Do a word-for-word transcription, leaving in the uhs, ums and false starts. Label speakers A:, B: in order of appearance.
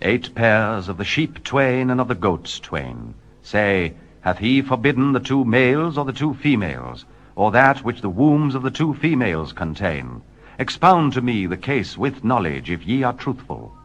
A: Eight pairs of the sheep twain and of the goats twain. Say, hath he forbidden the two males or the two females, or that which the wombs of the two females contain? Expound to me the case with knowledge, if ye are truthful.